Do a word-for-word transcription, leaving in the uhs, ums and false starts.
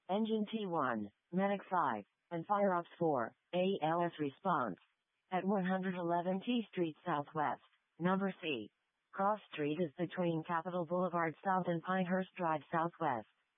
Engine T one, Medic five, and FireOps four, A L S response. At one eleven T Street Southwest, number C. Cross Street is between Capitol Boulevard South and Pinehurst Drive Southwest.